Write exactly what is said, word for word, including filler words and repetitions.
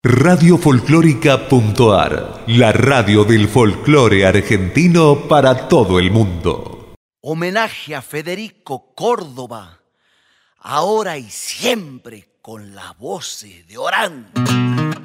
Radio Folclórica.ar, la radio del folclore argentino para todo el mundo. Homenaje a Federico Córdoba, ahora y siempre con las voces de Orán.